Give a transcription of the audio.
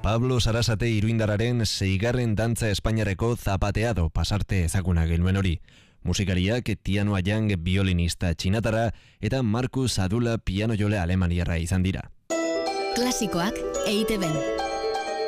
Pablo Sarasate iruindarraren 6. dantza espainiarreko zapateado pasarte ezaguna genuen hori. Musikariak Tiano Ayang violinista txinatara eta Markus Adula piano jole alemaniarra izan dira. Klasikoak EITB.